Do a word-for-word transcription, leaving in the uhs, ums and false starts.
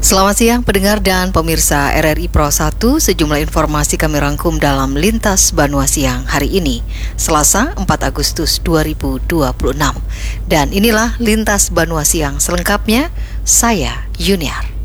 Selamat siang pendengar dan pemirsa R R I Pro satu. Sejumlah informasi kami rangkum dalam Lintas Banua Siang hari ini, Selasa empat Agustus dua ribu dua puluh enam. Dan inilah Lintas Banua Siang selengkapnya, saya Yuniar.